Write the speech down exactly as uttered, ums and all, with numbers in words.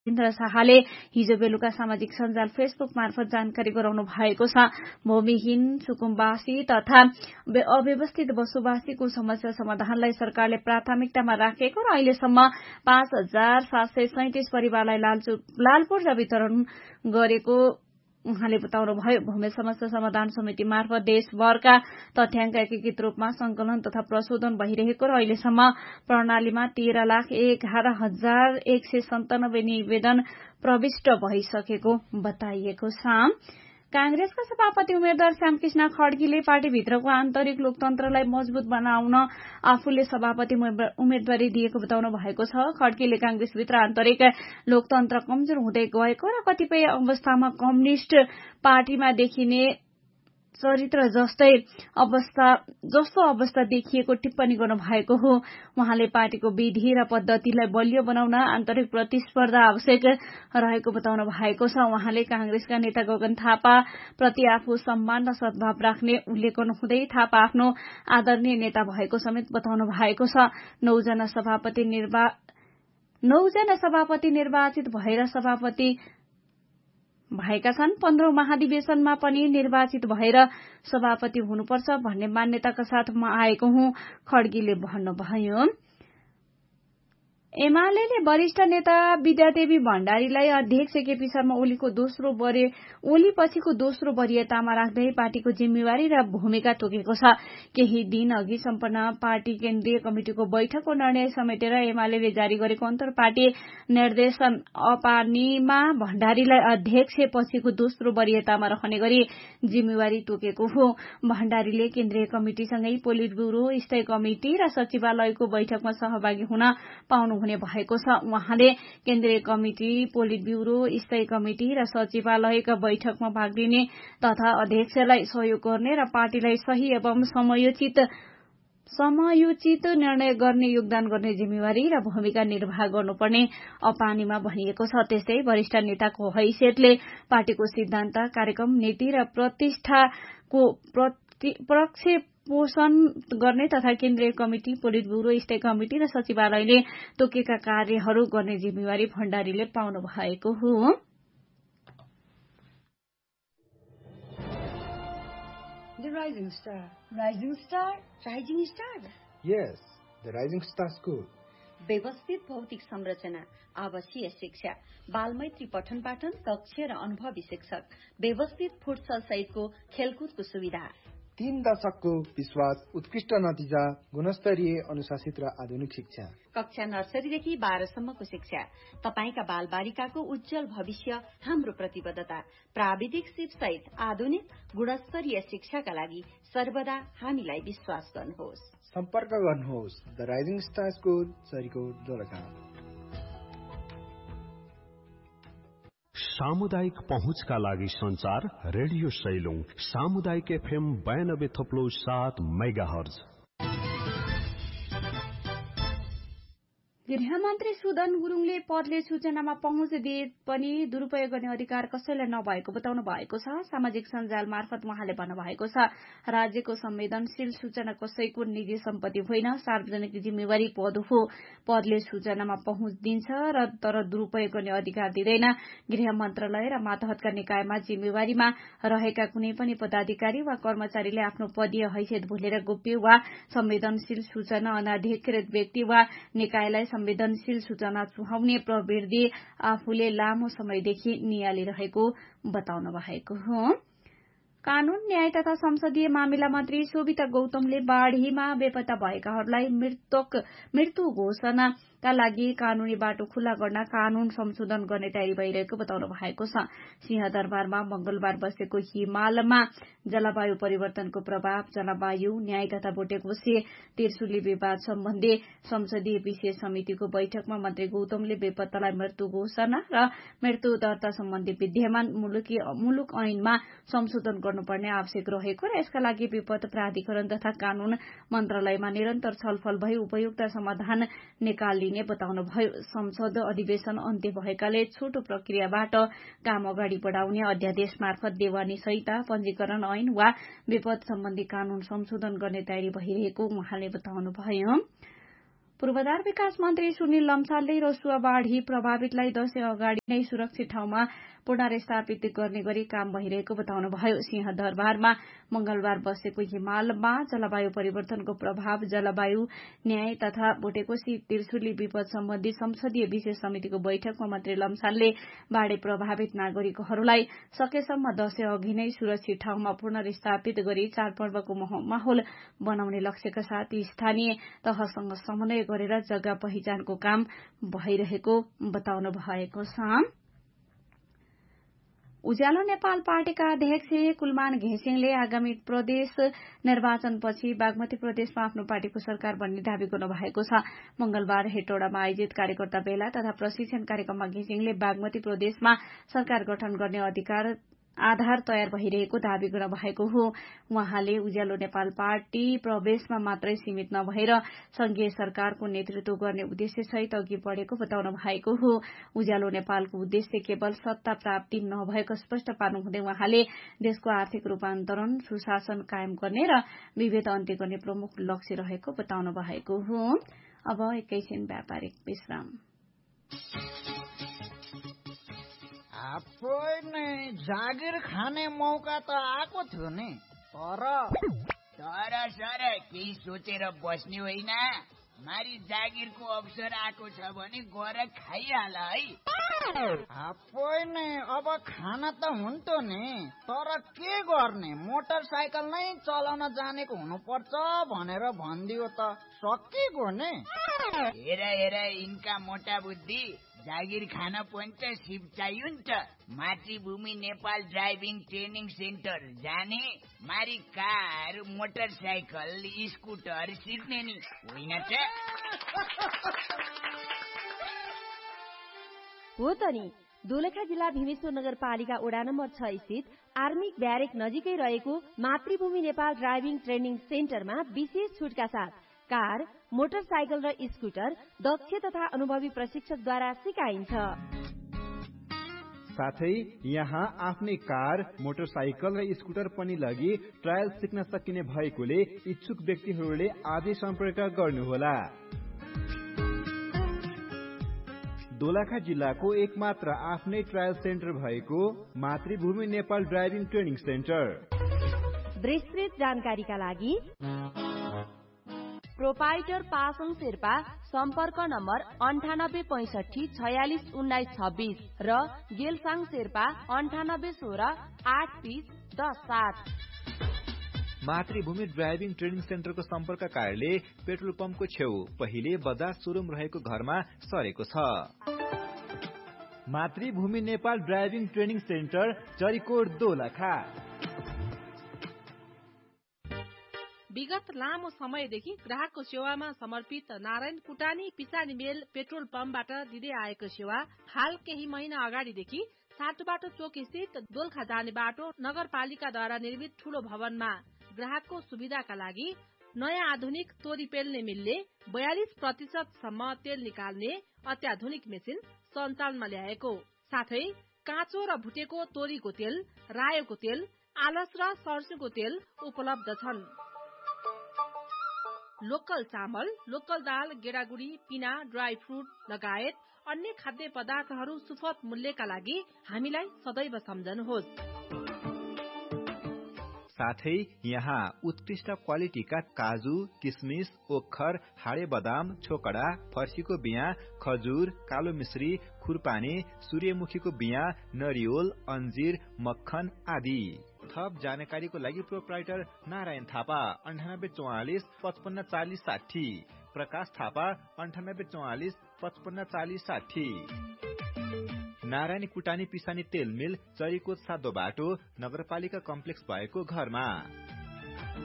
इन्द्र शाहले हिजो बेलुका सामाजिक सञ्जाल फेसबुक मार्फत जानकारी गराउनु भएको छ। भूमिहीन सुकुम्बासी तथा अव्यवस्थित बसोबासीको समस्या समाधानलाई सरकारले प्राथमिकतामा राखेको र अहिलेसम्म पाँच हजार सात सय सैतिस परिवारलाई लाल पूर्जा वितरण गरेको उहाँले बताउनुभयो। भूमि समस्या समाधान समिति मार्फत देशभरका तथ्याङ्क एकीकृत रूपमा संकलन तथा प्रशोधन भइरहेको र अहिलेसम्म प्रणालीमा तेह्र लाख एघार हजार एक सय सन्तानब्बे निवेदन प्रविष्ट भइसकेको बताइएको छ। कांग्रेसका सभापति उम्मेद्वार श्यामकृष्ण खड्गीले पार्टीभित्रको आन्तरिक लोकतन्त्रलाई मजबुत बनाउन आफूले सभापति उम्मेद्वारी दिएको बताउनु भएको छ। खड्गीले कांग्रेसभित्र आन्तरिक लोकतन्त्र कमजोर हुँदै गएको र कतिपय अवस्थामा कम्युनिष्ट पार्टीमा देखिने चरित्र जस्तै अवस्था जस्तो अवस्था देखिएको टिप्पणी गर्नु भएको हो। उहाँले पार्टीको विधि र पद्धतिलाई बलियो बनाउन आन्तरिक प्रतिस्पर्धा आवश्यक रहेको बताउनु भएको छ। उहाँले कांग्रेसका नेता गगन थापा प्रति आफू सम्मान र सद्भाव राख्ने उल्लेख गर्नुहुँदै थापा आफ्नो आदरणीय नेता भएको समेत बताउनु भएको छ। नौजना सभापति निर्वा नौजना सभापति निर्वाचित भएर सभापति भएका छन्। पन्ध्रौं महाधिवेशनमा पनि निर्वाचित भएर सभापति हुनुपर्छ भन्ने मान्यताका साथ म आएको हुँ, खड्गीले भन्नुभयो। एमाले वरिष्ठ नेता विद्यादेवी भण्डारीलाई अध्यक्ष केपी शर्मा ओलीको दोस्रो बरे ओली पछिको दोस्रो वरियतामा राख्दै पार्टीको जिम्मेवारी र भूमिका तोकेको छ। केही दिन अघि सम्पन्न पार्टी केन्द्रीय कमिटिको बैठकको निर्णय समेटेर एमाले जारी गरेको अन्तर पार्टी निर्देशन अपानीमा भण्डारीलाई अध्यक्ष पछिको दोस्रो वरियतामा रहने गरी जिम्मेवारी तोकेको हो। भण्डारीले केन्द्रीय कमिटिसँगै पोलिट ब्यूरो, स्थायी कमिटि र सचिवालयको बैठकमा सहभागी हुन पाउनु हुने भएको छ। उहाँले केन्द्रीय कमिटि, पोलिट ब्यूरो, स्थायी कमिटि र सचिवालयका बैठकमा भाग लिने तथा अध्यक्षलाई सहयोग गर्ने र पार्टीलाई सही एवं समयोचित समयोचित निर्णय गर्ने योगदान गर्ने जिम्मेवारी र भूमिका निर्वाह गर्नुपर्ने अपानीमा भनिएको छ। त्यस्तै वरिष्ठ नेताको हैसियतले पार्टीको सिद्धान्त, कार्यक्रम, नीति र प्रतिष्ठाको प्रक्षेप पोषण गर्ने तथा केन्द्रीय कमिटि, पोलिट ब्यूरो, स्थायी कमिटि र सचिवालयले तोकेका कार्यहरू गर्ने जिम्मेवारी भण्डारीले पाउनु भएको हो। The Rising Star. Rising Star? Rising Star? Yes, the Rising Star School. व्यवस्थित भौतिक संरचना, आवासीय शिक्षा, बालमैत्री पठन पाठन, कक्ष र अनुभवी शिक्षक, व्यवस्थित फुटसल सहितको खेलकुदको सुविधा, तीन दशकको विश्वास, उत्कृष्ट नतिजा, गुणस्तरीय अनुशासित र आधुनिक शिक्षा, कक्षा नर्सरीदेखि बाह्रसम्मको शिक्षा, तपाईका बाल बालिकाको उज्जवल भविष्य हाम्रो प्रतिबद्धता, प्राविधिक सिप सहित आधुनिक गुणस्तरीय शिक्षाका लागि सर्वदा हामीलाई विश्वास गर्नुहोस्। सम्पर्क गर्नुहोस् the rising star school, Sarikot, Dolakha. सामुदायिक पहुँचका लागि संचार रेडियो सैलुङ सामुदायिक एफएम बयानब्बे थप्लो सात मेगाहर्ज। गृहमन्त्री सुदन गुरुङले पदले सूचनामा पहुँच दिए पनि दुरूपयोग गर्ने अधिकार कसैलाई नभएको बताउनु भएको छ। सामाजिक सञ्जाल मार्फत उहाँले भन्नुभएको छ, राज्यको संवेदनशील सूचना कसैको निजी सम्पत्ति होइन, सार्वजनिक जिम्मेवारी पद हो। पदले सूचनामा पहुँच दिन्छ र तर दुरूपयोग गर्ने अधिकार दिँदैन। गृह मन्त्रालय र मातहतका निकायमा जिम्मेवारीमा रहेका कुनै पनि पदाधिकारी वा कर्मचारीले आफ्नो पदीय हैसियत भुलेर गोप्य वा संवेदनशील सूचना अनाधिकृत व्यक्ति वा निकायलाई संवेदनशील सूचना चुहाउने प्रवृत्ति आफूले लामो समयदेखि नियालिरहेको बताउनु भएको हो। कानून, न्याय तथा संसदीय मामिला मन्त्री शोभिता गौतमले बाढ़ीमा बेपत्ता भएकाहरूलाई मृतक मृत्यु घोषणाका लागि कानूनी बाटो खुल्ला गर्न कानून संशोधन गर्ने तयारी भइरहेको बताउनु भएको छ। सिंहदरबारमा मंगलबार बसेको हिमालमा जलवायु परिवर्तनको प्रभाव, जलवायु, न्याय तथा भुटेकोशी त्रिशुली विवाद सम्बन्धी संसदीय विशेष समितिको बैठकमा मन्त्री गौतमले बेपत्तालाई मृत्यु घोषणा र मृत्यु दर्ता सम्बन्धी विद्यमान मुलुक ऐनमा संशोधन गर्नुपर्ने आवश्यक रहेको र यसका लागि विपद प्राधिकरण तथा कानून मन्त्रालयमा निरन्तर छलफल भई उपयुक्त समाधान निकालिने बताउनुभयो। संसद अधिवेशन अन्त्य भएकाले छोटो प्रक्रियाबाट काम अगाडि बढ़ाउने अध्यादेश मार्फत देवानी संहिता, पञ्जीकरण ऐन वा विपद सम्बन्धी कानून संशोधन गर्ने तयारी भइरहेको उहाँले बताउनुभयो। पूर्वाधार विकास मन्त्री सुनिल लम्सालले रसुवा बाढ़ी प्रभावितलाई दशैं अगाडि नै सुरक्षित ठाउँमा पुनर्स्थापित गर्ने गरी काम भइरहेको बताउनुभयो। सिंहदरबारमा मंगलबार बसेको हिमालमा जलवायु परिवर्तनको प्रभाव जलवायु न्याय तथा भुटेकोशी त्रिशुली विपद सम्बन्धी संसदीय विशेष समितिको बैठकमा मन्त्री लम्सालले बाढ़ी प्रभावित नागरिकहरूलाई सकेसम्म दशैं अघि नै सुरक्षित ठाउँमा पुनर्स्थापित गरी चाडपर्वको माहौल बनाउने लक्ष्यका साथ स्थानीय तहसँग समन्वय गरेर जग्गा पहिचानको काम भइरहेको बताउनु भएको छ। उज्यालो नेपाल पार्टीका अध्यक्ष कुलमान घिसिङले आगामी प्रदेश निर्वाचनपछि बागमती प्रदेशमा आफ्नो पार्टीको सरकार बन्ने दावी गर्नु भएको छ। मंगलबार हेटौडामा आयोजित कार्यकर्ता भेला तथा प्रशिक्षण कार्यक्रममा घिसिङले बागमती प्रदेशमा सरकार गठन गर्ने अधिकार आधार तयार भइरहेको दावी गर्नु भएको हो। उहाँले उज्यालो नेपाल पार्टी प्रदेशमा मात्रै सीमित नभएर संघीय सरकारको नेतृत्व गर्ने उद्देश्य सहित अघि बढ़ेको बताउनु भएको हो। उज्यालो नेपालको उद्देश्य केवल सत्ता प्राप्ति नभएको स्पष्ट पार्नुहुँदै उहाँले देशको आर्थिक रूपान्तरण सुशासन कायम गर्ने र विभेद अन्त्य गर्ने प्रमुख लक्ष्य रहेको बताउनु भएको हो। अब एकैछिन व्यापारिक विश्राम। जागिर खाने मौका त आएको थियो नि, तर तर सर केही सोचेर बस्ने होइन। मारी जागिरको अवसर आएको छ भने गएर खाइहाल है। नै अब खाना त हुन्थ्यो नि, तर के गर्ने, मोटरसाइकल नै चलाउन जानेको हुनुपर्छ भनेर भनिदियो त सकिगयो नि। हेर हेर यिनका मोटा बुद्धि, जागिर खान पनि त सिप चाहियो नि त। मातृभूमि नेपाल ड्राइभिङ ट्रेनिङ सेन्टर जाने, मारी कार मोटरसाइकल स्कुटर सिक्ने नि होइन त। हो त नि। दोलखा जिल्ला भीमेश्वर नगरपालिका वडा नम्बर छ स्थित आर्मी ब्यारेक नजिकै रहेको मातृभूमि नेपाल ड्राइभिङ ट्रेनिङ सेन्टरमा विशेष छुटका साथ कार, मोटरसाइकल र स्कुटर दक्ष तथा अनुभवी प्रशिक्षकद्वारा सिकाइन्छ। साथै यहाँ आफ्नै कार, मोटरसाइकल र स्कुटर पनि लगी ट्रायल सिक्न सकिने भएकोले इच्छुक व्यक्तिहरूले आजै सम्पर्क गर्नुहोला। दोलखा जिल्लाको एकमात्र आफ्नै ट्रायल सेन्टर भएको मातृभूमि नेपाल ड्राइभिङ ट्रेनिङ सेन्टर। विस्तृत जानकारीका लागि प्रोपाइटर पासङ शेर्पा सम्पर्क नम्बर अन्ठानब्बे पैंसठी छयालिस उन्नाइस छब्बीस र गेलसाङ शेर्पा अन्ठानब्बे सोह्र आठ तीस दस सात। मातृभूमि ड्राइभिङ ट्रेनिङ सेन्टरको सम्पर्क कार्यालय पेट्रोल पम्पको छेउ पहिले बजाज सोरुम रहेको घरमा सरेको छ। मातृभूमि Nepal driving training centre Charikot Dolakha. विगत लामो समयदेखि ग्राहकको सेवामा समर्पित नारायण कुटानी पिसानी मेल पेट्रोल पम्पबाट दिँदै आएको सेवा हाल केही महिना अगाडिदेखि साटोबाटो चोक स्थित दोलखा जाने बाटो नगरपालिकाद्वारा निर्मित ठूलो भवनमा ग्राहकको सुविधाका लागि नयाँ आधुनिक तोरी पेल्ने मिलले बयालिस प्रतिशत सम्म तेल निकाल्ने अत्याधुनिक मेसिन सञ्चालनमा ल्याएको साथै काँचो र भुटेको तोरीको तेल, रायोको तेल, आलस र सर्स्युको तेल उपलब्ध छन्। लोकल चामल, लोकल दाल, गेडागुडी, पिना, ड्राई फ्रुट लगायत अन्य खाद्य पदार्थहरू सुपथ मूल्यका लागि हामीलाई सदैव सम्झनुहोस्। साथै यहाँ उत्कृष्ट क्वालिटीका काजु, किसमिस, ओखर, हाडे बदाम, छोकडा, फर्सीको बिया, खजुर, कालो मिश्री, खुरपानी, सूर्यमुखीको बिया, नरिवल, अन्जीर, मक्खन आदि। थप जानकारीको लागि प्रोप्राइटर नारायण थापा अन्ठानब्बे चौवालिस पचपन्न चालिस साठी, प्रकाश थापा अन्ठानब्बे चौवालिस पचपन्न चालिस साठी। नारायणी कुटानी पिसानी तेल मिल चरीकोट सातो बाटो नगरपालिका कम्प्लेक्स भएको घरमा।